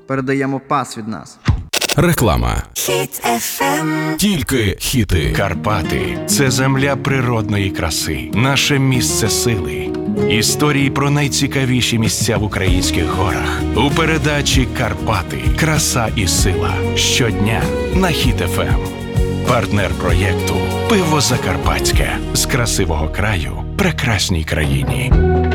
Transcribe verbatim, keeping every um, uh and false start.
Передаємо пас від нас. Реклама. Хіт еф ем. Тільки хіти. Карпати – це земля природної краси, наше місце сили. Історії про найцікавіші місця в українських горах. У передачі «Карпати. Краса і сила». Щодня на Хіт еф ем. Партнер проєкту «Пиво Закарпатське». З красивого краю прекрасній країні.